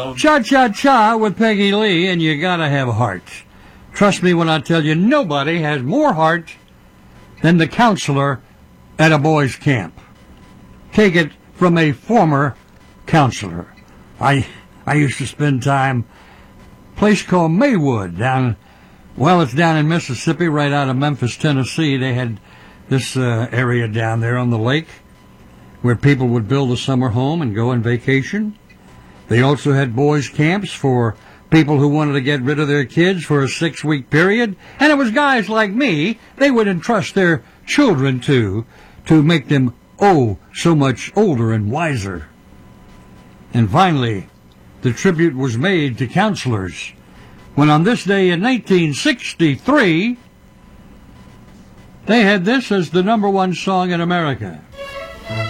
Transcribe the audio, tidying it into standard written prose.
Cha-cha-cha with Peggy Lee, and you gotta have heart. Trust me when I tell you, nobody has more heart than the counselor at a boys' camp. Take it from a former counselor. I used to spend time a place called Maywood it's down in Mississippi, right out of Memphis, Tennessee. They had this area down there on the lake where people would build a summer home and go on vacation. They also had boys' camps for people who wanted to get rid of their kids for a 6-week period. And it was guys like me they would entrust their children to make them, so much older and wiser. And finally, the tribute was made to counselors when on this day in 1963, they had this as the #1 song in America.